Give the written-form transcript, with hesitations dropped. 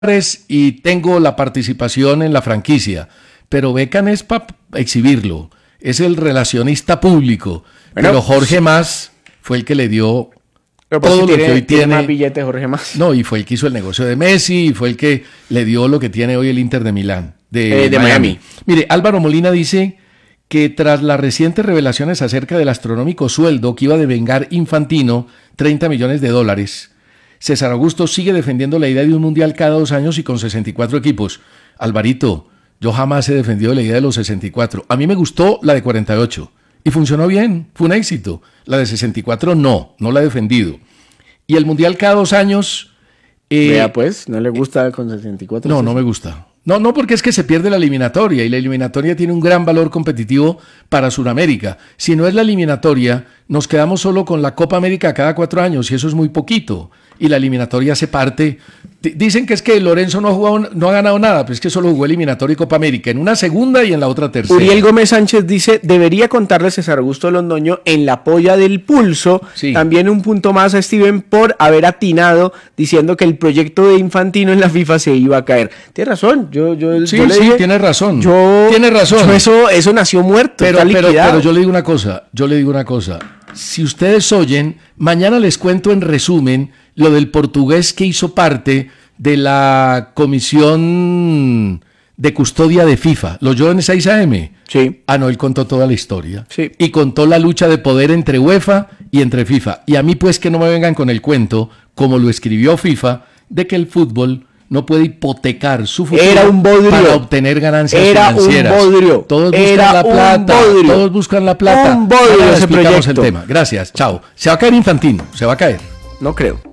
y tengo la participación en la franquicia, pero Beckham es para exhibirlo, es el relacionista público, Bueno, pero Jorge Mas fue el que le dio pero pues todo si lo que hoy tiene tiene. más billetes Jorge Mas. No, y fue el que hizo el negocio de Messi, y fue el que le dio lo que tiene hoy el Inter de Milán, De Miami. Mire, Álvaro Molina dice que tras las recientes revelaciones acerca del astronómico sueldo que iba a devengar Infantino, $30 millones, César Augusto sigue defendiendo la idea de un mundial cada 2 años y con 64 equipos. Alvarito, yo jamás he defendido la idea de los 64. A mí me gustó la de 48 y funcionó bien, fue un éxito. La de 64 no la he defendido. Y el mundial cada 2 años... Vea pues, ¿no le gusta con 64? No me gusta. No, porque es que se pierde la eliminatoria y la eliminatoria tiene un gran valor competitivo para Sudamérica. Si no es la eliminatoria, nos quedamos solo con la Copa América cada 4 años y eso es muy poquito. Y la eliminatoria se parte. Dicen que es que Lorenzo no ha ganado nada, pero es que solo jugó eliminatoria y Copa América en una segunda y en la otra tercera. Uriel Gómez Sánchez dice, debería contarle César Augusto Londoño en la polla del pulso. Sí. También un punto más a Steven por haber atinado diciendo que el proyecto de Infantino en la FIFA se iba a caer. Tiene razón. Yo le dije, tiene razón. Tiene razón. Eso nació muerto. Pero yo le digo una cosa. Si ustedes oyen, mañana les cuento en resumen lo del portugués que hizo parte de la comisión de custodia de FIFA. ¿Lo oyó en 6 AM? Sí. No, él contó toda la historia. Sí. Y contó la lucha de poder entre UEFA y entre FIFA. Y a mí pues que no me vengan con el cuento, como lo escribió FIFA, de que el fútbol no puede hipotecar su futuro Era un bodrio. para obtener ganancias financieras. Un bodrio. Todos buscan la plata. Un bodrio Ahora ese explicamos proyecto. el tema. Gracias, chao. Se va a caer Infantino, se va a caer. No creo.